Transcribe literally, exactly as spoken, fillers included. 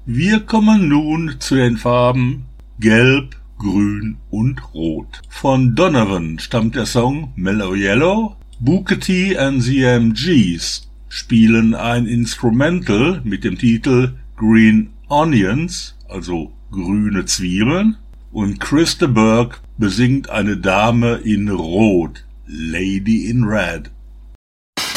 Wir kommen nun zu den Farben Gelb, Grün und Rot. Von Donovan stammt der Song Mellow Yellow. Booker T and the M Gs spielen ein Instrumental mit dem Titel Green Onions, also grüne Zwiebeln, und Chris de Burgh besingt eine Dame in Rot, Lady in Red.